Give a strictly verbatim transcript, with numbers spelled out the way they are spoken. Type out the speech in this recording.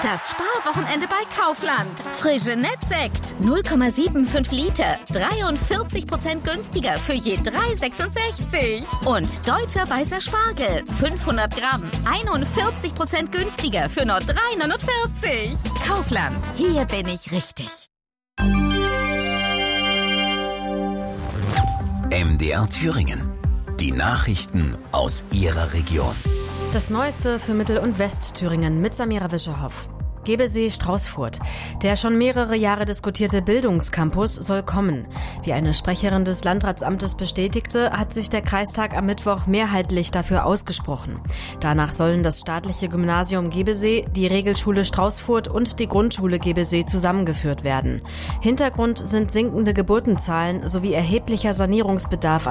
Das Sparwochenende bei Kaufland. Frische Nettsekt, null Komma fünfundsiebzig Liter, dreiundvierzig Prozent günstiger für je drei Komma sechsundsechzig. Und deutscher weißer Spargel, fünfhundert Gramm, einundvierzig Prozent günstiger für nur drei Komma neunundvierzig. Kaufland, hier bin ich richtig. M D R Thüringen. Die Nachrichten aus Ihrer Region. Das Neueste für Mittel- und Westthüringen mit Samira Wischerhoff. Gebesee-Straußfurt. Der schon mehrere Jahre diskutierte Bildungscampus soll kommen. Wie eine Sprecherin des Landratsamtes bestätigte, hat sich der Kreistag am Mittwoch mehrheitlich dafür ausgesprochen. Danach sollen das staatliche Gymnasium Gebesee, die Regelschule Straußfurt und die Grundschule Gebesee zusammengeführt werden. Hintergrund sind sinkende Geburtenzahlen sowie erheblicher Sanierungsbedarf